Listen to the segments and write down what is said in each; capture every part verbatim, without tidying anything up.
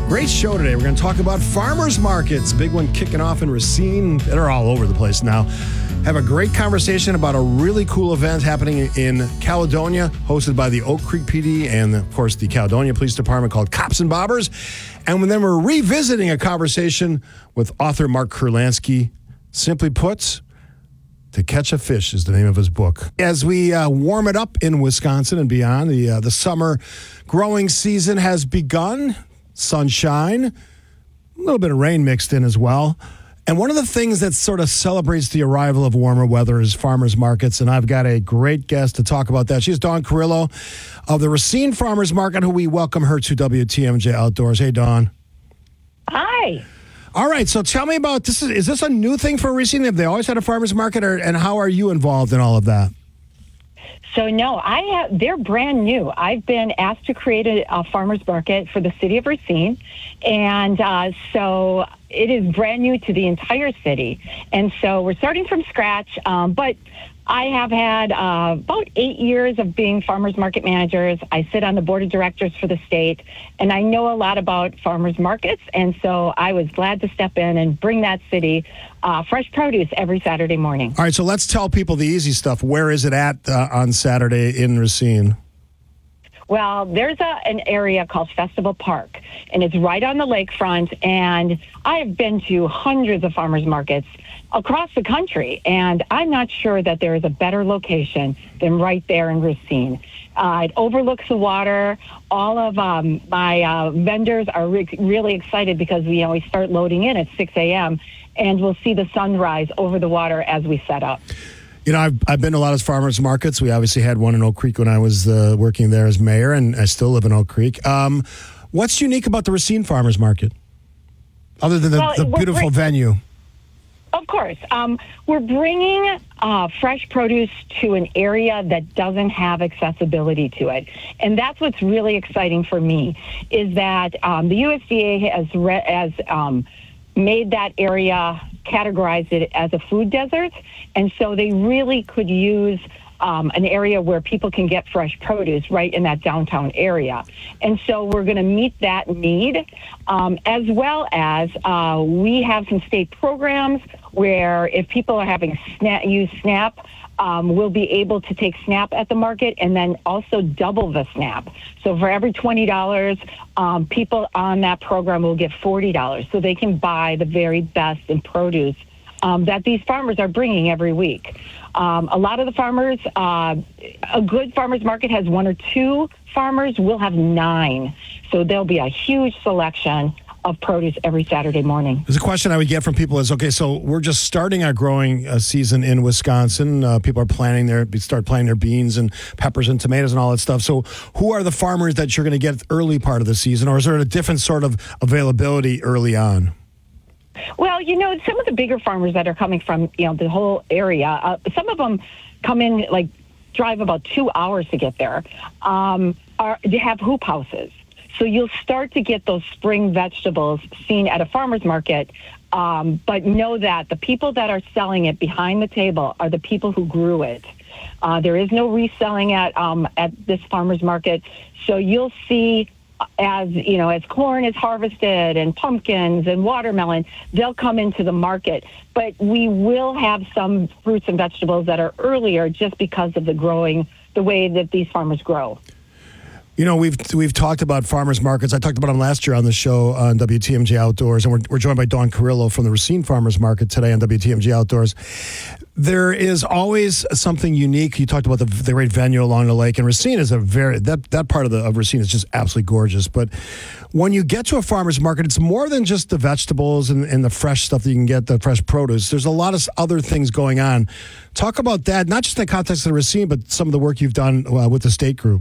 Great show today. We're going to talk about farmers markets. Big one kicking off in Racine. They're all over the place now. Have a great conversation about a really cool event happening in Caledonia, hosted by the Oak Creek P D and, of course, the Caledonia Police Department, called Cops and Bobbers. And then we're revisiting a conversation with author Mark Kurlansky. Simply put, To Catch a Fish is the name of his book. As we uh, warm it up in Wisconsin and beyond, the uh, the summer growing season has begun. Sunshine, a little bit of rain mixed in as well. And one of the things that sort of celebrates the arrival of warmer weather is farmers markets, and I've got a great guest to talk about that. She's Dawn Carrillo of the Racine Farmers Market, who we welcome her to W T M J Outdoors. Hey, Dawn. Hi. All right, so tell me about this. Is, is this a new thing for Racine? Have they always had a farmers market, or, and how are you involved in all of that? So, no, I have, they're brand new. I've been asked to create a, a farmer's market for the city of Racine, and uh, so it is brand new to the entire city. And so we're starting from scratch, um, but I have had uh, about eight years of being farmers market managers. I sit on the board of directors for the state, and I know a lot about farmers markets, and so I was glad to step in and bring that city uh, fresh produce every Saturday morning. All right, so let's tell people the easy stuff. Where is it at uh, on Saturday in Racine? Well, there's a, an area called Festival Park, and it's right on the lakefront, and I have been to hundreds of farmers markets across the country, and I'm not sure that there is a better location than right there in Racine. Uh, it overlooks the water. All of um, my uh, vendors are re- really excited because you know we start loading in at six a.m., and we'll see the sunrise over the water as we set up. You know, I've, I've been to a lot of farmers markets. We obviously had one in Oak Creek when I was uh, working there as mayor, and I still live in Oak Creek. Um, what's unique about the Racine Farmers Market, other than the, well, the beautiful bring, venue? Of course. Um, we're bringing uh, fresh produce to an area that doesn't have accessibility to it. And that's what's really exciting for me, is that um, the U S D A has, re- has um, made that area, categorized it as a food desert, and so they really could use um, an area where people can get fresh produce right in that downtown area. And so we're going to meet that need, um, as well as uh, we have some state programs where if people are having SNAP, use SNAP, Um, we'll be able to take SNAP at the market and then also double the SNAP. So for every twenty dollars, um, people on that program will get forty dollars. So they can buy the very best in produce um, that these farmers are bringing every week. Um, a lot of the farmers, uh, a good farmer's market has one or two farmers. We'll have nine. So there'll be a huge selection of produce every Saturday morning. There's a question I would get from people is, okay, so we're just starting our growing uh, season in Wisconsin. Uh, people are planting their, start planting their beans and peppers and tomatoes and all that stuff. So who are the farmers that you're going to get early part of the season, or is there a different sort of availability early on? Well, you know, some of the bigger farmers that are coming from, you know, the whole area, uh, some of them come in, like, drive about two hours to get there, um, are, they have hoop houses. So you'll start to get those spring vegetables seen at a farmer's market, um, but know that the people that are selling it behind the table are the people who grew it. Uh, there is no reselling at um, at this farmer's market, so you'll see as you know as corn is harvested and pumpkins and watermelon, they'll come into the market. But we will have some fruits and vegetables that are earlier just because of the growing, the way that these farmers grow. You know, we've we've talked about farmers markets. I talked about them last year on the show on W T M J Outdoors, and we're, we're joined by Dawn Carrillo from the Racine Farmers Market today on W T M J Outdoors. There is always something unique. You talked about the, the great venue along the lake, and Racine is a very, that, that part of the of Racine is just absolutely gorgeous. But when you get to a farmer's market, it's more than just the vegetables and, and the fresh stuff that you can get, the fresh produce. There's a lot of other things going on. Talk about that, not just in the context of Racine, but some of the work you've done uh, with the state group.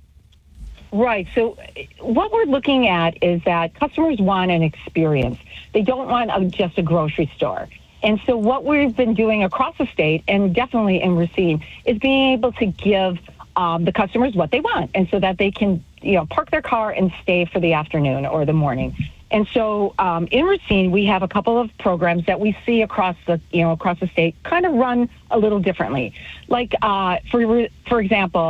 Right. So what we're looking at is that customers want an experience. They don't want a, just a grocery store. And so what we've been doing across the state, and definitely in Racine, is being able to give um, the customers what they want, and so that they can, you know, park their car and stay for the afternoon or the morning. And so um, in Racine, we have a couple of programs that we see across the, you know, across the state kind of run a little differently. Like, uh, for for example,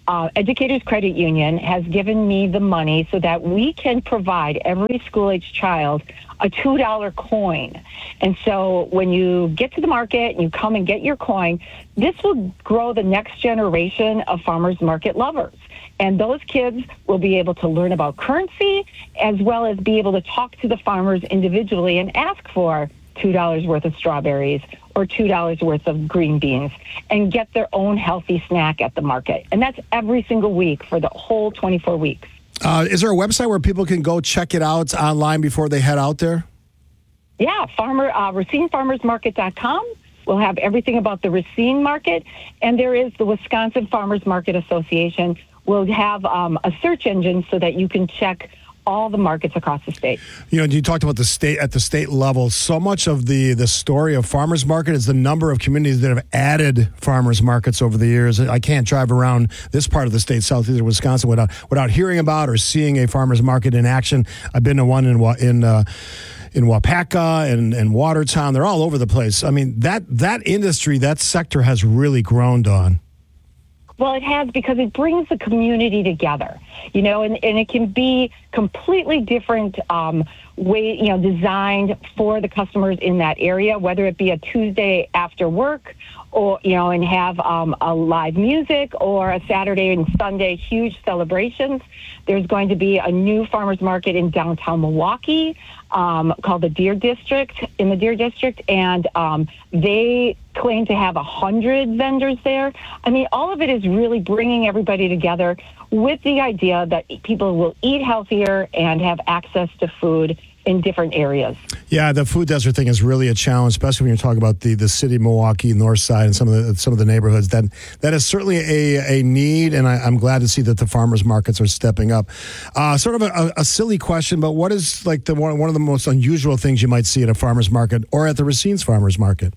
uh, Educators Credit Union has given me the money so that we can provide every school-age child a two dollar coin. And so when you get to the market and you come and get your coin, this will grow the next generation of farmers market lovers. And those kids will be able to learn about currency as well as be able to talk to the farmers individually and ask for two dollars worth of strawberries or two dollars worth of green beans and get their own healthy snack at the market. And that's every single week for the whole twenty-four weeks. Uh, is there a website where people can go check it out online before they head out there? Yeah, farmer uh, Racine Farmers Market dot com. We'll have everything about the Racine Market. And there is the Wisconsin Farmers Market Association. We'll have um, a search engine so that you can check all the markets across the state. You know, you talked about the state at the state level. So much of the the story of farmers market is the number of communities that have added farmers markets over the years. I can't drive around this part of the state, southeastern Wisconsin, without without hearing about or seeing a farmers market in action. I've been to one in in uh, in Wapaka and, and Watertown. They're all over the place. I mean, that that industry, that sector has really grown, Dawn. Well, it has, because it brings the community together, you know, and, and it can be completely different um, way, you know, designed for the customers in that area, whether it be a Tuesday after work or, you know, and have um, a live music, or a Saturday and Sunday huge celebrations. There's going to be a new farmers market in downtown Milwaukee um, called the Deer District, in the Deer District, and um, they claim to have a hundred vendors there. I mean, all of it is really bringing everybody together with the idea that people will eat healthier and have access to food in different areas. Yeah, the food desert thing is really a challenge, especially when you're talking about the, the city of Milwaukee, North Side, and some of the some of the neighborhoods. That that is certainly a, a need, and I, I'm glad to see that the farmers markets are stepping up. Uh, sort of a, a silly question, but what is like the one one of the most unusual things you might see at a farmers market or at the Racine's farmers market?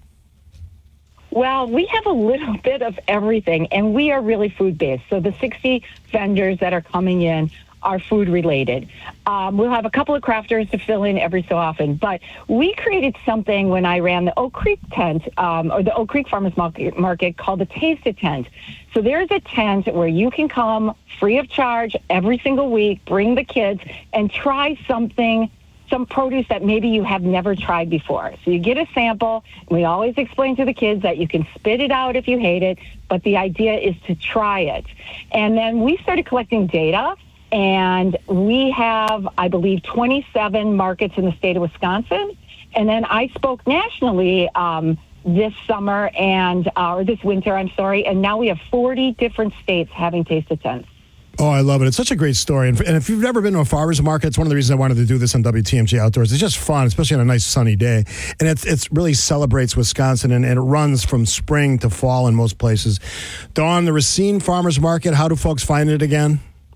Well, we have a little bit of everything, and we are really food-based. So the sixty vendors that are coming in are food-related. Um, we'll have a couple of crafters to fill in every so often, but we created something when I ran the Oak Creek tent, um, or the Oak Creek Farmers Market, market called the Taste a Tent. So there's a tent where you can come free of charge every single week, bring the kids, and try something, some produce that maybe you have never tried before. So you get a sample. We always explain to the kids that you can spit it out if you hate it, but the idea is to try it. And then we started collecting data, and we have, I believe, twenty-seven markets in the state of Wisconsin. And then I spoke nationally um, this summer and, uh, or this winter, I'm sorry, and now we have forty different states having Taste of Tents. Oh, I love it. It's such a great story. And if you've never been to a farmer's market, it's one of the reasons I wanted to do this on W T M J Outdoors. It's just fun, especially on a nice sunny day. And it it's really celebrates Wisconsin, and, and it runs from spring to fall in most places. Dawn, the Racine Farmers Market, how do folks find it again?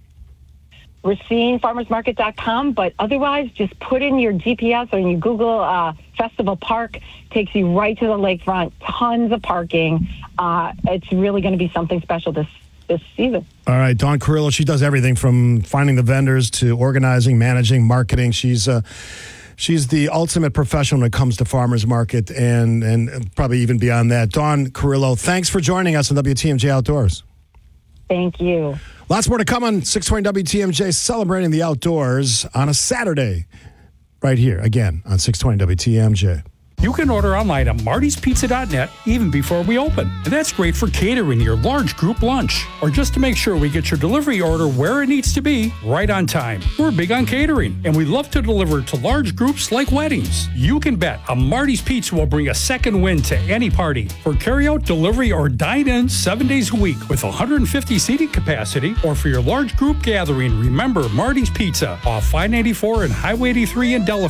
Racine Farmers Market dot com, but otherwise just put in your G P S or you Google uh, Festival Park, takes you right to the lakefront, tons of parking. Uh, it's really going to be something special this this season. All right, Dawn Carrillo, she does everything from finding the vendors to organizing, managing, marketing. She's uh, she's the ultimate professional when it comes to farmers market, and, and probably even beyond that. Dawn Carrillo, thanks for joining us on W T M J Outdoors. Thank you. Lots more to come on six twenty W T M J, celebrating the outdoors on a Saturday, right here, again, on six twenty W T M J. You can order online at Marty's Pizza dot net even before we open. And that's great for catering your large group lunch, or just to make sure we get your delivery order where it needs to be, right on time. We're big on catering, and we love to deliver to large groups like weddings. You can bet a Marty's Pizza will bring a second win to any party. For carryout, delivery, or dine-in seven days a week with one hundred fifty seating capacity, or for your large group gathering, remember Marty's Pizza off five ninety-four and Highway eighty-three in Delaware.